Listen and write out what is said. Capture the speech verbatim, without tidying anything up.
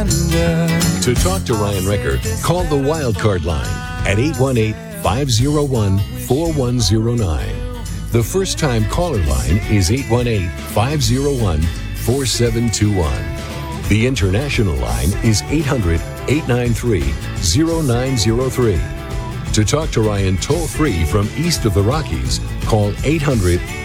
surrender. To talk to Ryan Recker, call the Wildcard line at eight one eight, five oh one, four one oh nine. The first-time caller line is eight one eight, five oh one, four seven two one. The international line is eight hundred, eight nine three, oh nine oh three. To talk to Ryan toll-free from east of the Rockies, call eight hundred,